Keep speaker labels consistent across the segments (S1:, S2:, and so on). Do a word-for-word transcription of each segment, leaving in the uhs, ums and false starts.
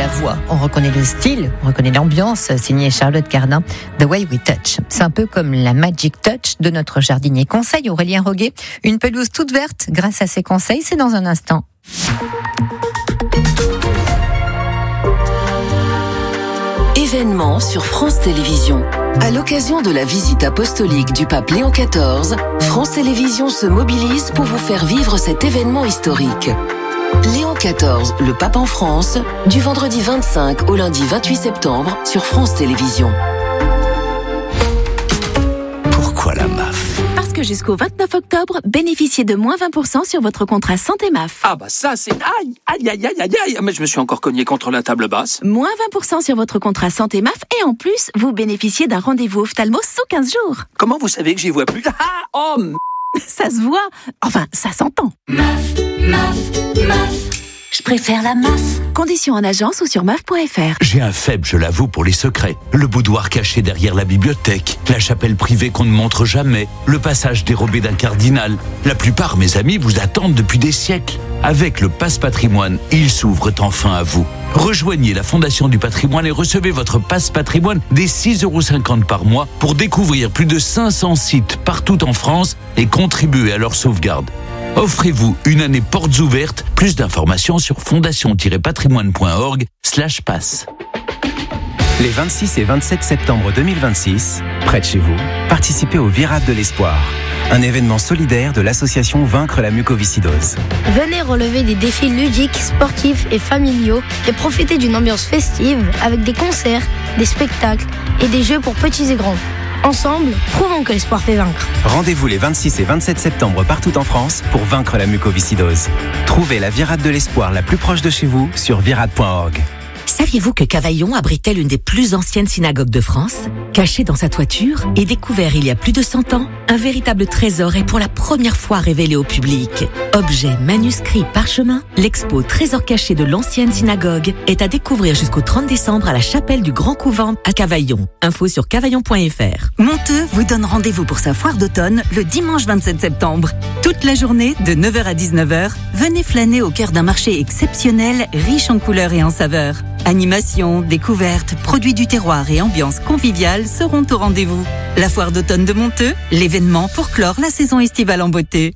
S1: voix, on reconnaît le style, on reconnaît l'ambiance, signé Charlotte Cardin, The Way We Touch. C'est un peu comme la Magic Touch de notre jardinier conseil Aurélien Roguet. Une pelouse toute verte grâce à ses conseils, c'est dans un instant.
S2: Événement sur France Télévisions. À l'occasion de la visite apostolique du pape Léon quatorze, France Télévisions se mobilise pour vous faire vivre cet événement historique. Léon quatorze, le pape en France, du vendredi vingt-cinq au lundi vingt-huit septembre sur France Télévisions.
S3: Pourquoi la M A F ?
S4: Parce que jusqu'au vingt-neuf octobre, bénéficiez de moins vingt pour cent sur votre contrat santé M A F.
S5: Ah bah ça c'est... Aïe, aïe, aïe, aïe, aïe, aïe. Mais je me suis encore cogné contre la table basse.
S4: Moins vingt pour cent sur votre contrat santé M A F et en plus, vous bénéficiez d'un rendez-vous ophtalmo sous quinze jours.
S5: Comment vous savez que j'y vois plus ? Ah, oh, m...
S4: Ça se voit. Enfin, ça s'entend.
S6: M A F, M A F, M A F. Je préfère la M A F.
S4: Conditions en agence ou sur M A F point F R.
S3: J'ai un faible, je l'avoue, pour les secrets. Le boudoir caché derrière la bibliothèque, la chapelle privée qu'on ne montre jamais, le passage dérobé d'un cardinal. La plupart, mes amis, vous attendent depuis des siècles. Avec le Passe Patrimoine, ils s'ouvrent enfin à vous. Rejoignez la Fondation du Patrimoine et recevez votre Passe Patrimoine dès six euros cinquante par mois pour découvrir plus de cinq cents sites partout en France et contribuer à leur sauvegarde. Offrez-vous une année portes ouvertes. Plus d'informations sur fondation-patrimoine.org slash passe.
S7: Les vingt-six et vingt-sept septembre deux mille vingt-six, près de chez vous, participez au Virade de l'Espoir, un événement solidaire de l'association Vaincre la mucoviscidose.
S8: Venez relever des défis ludiques, sportifs et familiaux et profiter d'une ambiance festive avec des concerts, des spectacles et des jeux pour petits et grands. Ensemble, prouvons que l'espoir fait vaincre.
S7: Rendez-vous les vingt-six et vingt-sept septembre partout en France pour vaincre la mucoviscidose. Trouvez la Virade de l'Espoir la plus proche de chez vous sur virade point org.
S9: Saviez-vous que Cavaillon abritait l'une des plus anciennes synagogues de France ? Caché dans sa toiture et découvert il y a plus de cent ans, un véritable trésor est pour la première fois révélé au public. Objet, manuscrit, parchemin, l'expo Trésor caché de l'ancienne synagogue est à découvrir jusqu'au trente décembre à la chapelle du Grand Couvent à Cavaillon. Info sur cavaillon point F R.
S10: Monteux vous donne rendez-vous pour sa foire d'automne le dimanche vingt-sept septembre. Toute la journée, de neuf heures à dix-neuf heures, venez flâner au cœur d'un marché exceptionnel, riche en couleurs et en saveurs. Animation, découvertes, produits du terroir et ambiance conviviale seront au rendez-vous. La foire d'automne de Monteux, l'événement pour clore la saison estivale en beauté.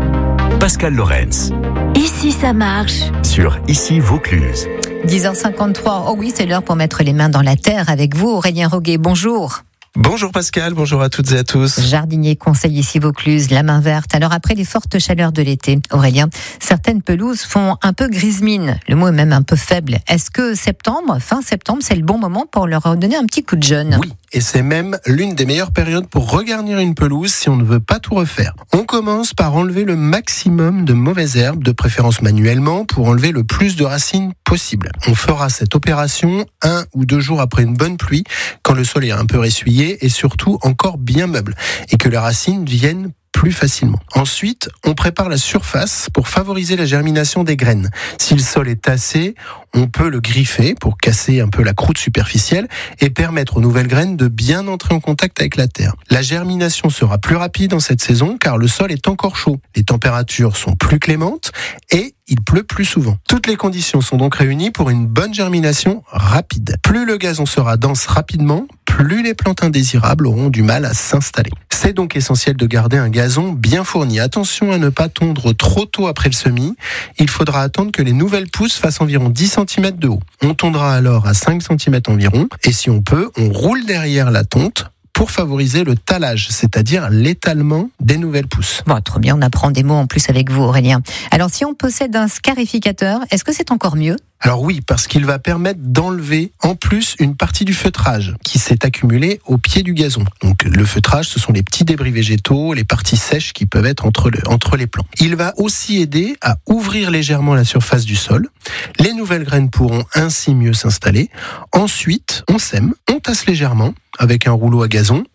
S3: Pascal Lorenz.
S8: Ici ça marche.
S3: Sur Ici Vaucluse.
S1: dix heures cinquante-trois, oh oui, c'est l'heure pour mettre les mains dans la terre avec vous, Aurélien Roguet. Bonjour.
S11: Bonjour Pascal, bonjour à toutes et à tous.
S1: Jardinier conseil ici Vaucluse, la main verte. Alors après les fortes chaleurs de l'été, Aurélien, certaines pelouses font un peu grise-mine. Le mot est même un peu faible. Est-ce que septembre, fin septembre, c'est le bon moment pour leur donner un petit coup de jeune ?
S11: Oui, et c'est même l'une des meilleures périodes pour regarnir une pelouse si on ne veut pas tout refaire. On commence par enlever le maximum de mauvaises herbes, de préférence manuellement, pour enlever le plus de racines possible. On fera cette opération un ou deux jours après une bonne pluie, quand le sol est un peu ressuyé et surtout encore bien meuble, et que les racines viennent plus facilement. Ensuite, on prépare la surface pour favoriser la germination des graines. Si le sol est tassé, on peut le griffer pour casser un peu la croûte superficielle et permettre aux nouvelles graines de bien entrer en contact avec la terre. La germination sera plus rapide en cette saison car le sol est encore chaud. Les températures sont plus clémentes et il pleut plus souvent. Toutes les conditions sont donc réunies pour une bonne germination rapide. Plus le gazon sera dense rapidement, plus les plantes indésirables auront du mal à s'installer. C'est donc essentiel de garder un gazon bien fourni. Attention à ne pas tondre trop tôt après le semis. Il faudra attendre que les nouvelles pousses fassent environ dix centimètres de haut. On tondra alors à cinq centimètres environ. Et si on peut, on roule derrière la tonte pour favoriser le tallage, c'est-à-dire l'étalement des nouvelles pousses.
S1: Bon, trop bien, on apprend des mots en plus avec vous, Aurélien. Alors, si on possède un scarificateur, est-ce que c'est encore mieux ?
S11: Alors oui, parce qu'il va permettre d'enlever en plus une partie du feutrage qui s'est accumulé au pied du gazon. Donc le feutrage, ce sont les petits débris végétaux, les parties sèches qui peuvent être entre, le, entre les plants. Il va aussi aider à ouvrir légèrement la surface du sol. Les nouvelles graines pourront ainsi mieux s'installer. Ensuite, on sème, on tasse légèrement avec un rouleau à gazon.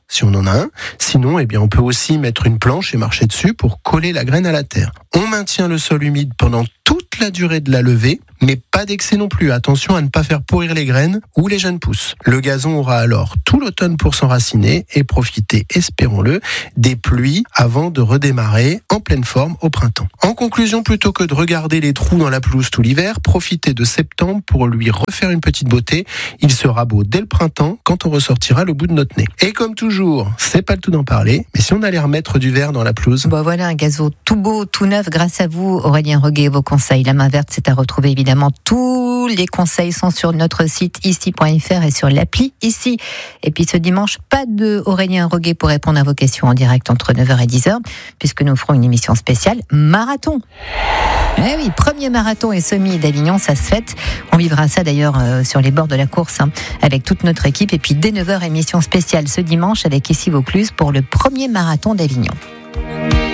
S11: si on en a un. Sinon, eh bien, on peut aussi mettre une planche et marcher dessus pour coller la graine à la terre. On maintient le sol humide pendant toute la durée de la levée, mais pas d'excès non plus. Attention à ne pas faire pourrir les graines ou les jeunes pousses. Le gazon aura alors tout l'automne pour s'enraciner et profiter, espérons-le, des pluies avant de redémarrer en pleine forme au printemps. En conclusion, plutôt que de regarder les trous dans la pelouse tout l'hiver, profitez de septembre pour lui refaire une petite beauté. Il sera beau dès le printemps quand on ressortira le bout de notre nez. Et comme toujours, c'est pas le tout d'en parler, mais si on allait remettre du vert dans la pelouse...
S1: Bon voilà, un gazon tout beau, tout neuf grâce à vous, Aurélien Roguet, vos conseils. La main verte, c'est à retrouver évidemment. Tous les conseils sont sur notre site ici point f r et sur l'appli ici. Et puis ce dimanche, pas de Aurélien Roguet pour répondre à vos questions en direct entre neuf heures et dix heures, puisque nous ferons une émission spéciale marathon. Eh oui, premier marathon et semi d'Avignon, ça se fête. On vivra ça d'ailleurs euh, sur les bords de la course hein, avec toute notre équipe. Et puis dès neuf heures, émission spéciale ce dimanche avec Ici Vaucluse pour le premier marathon d'Avignon.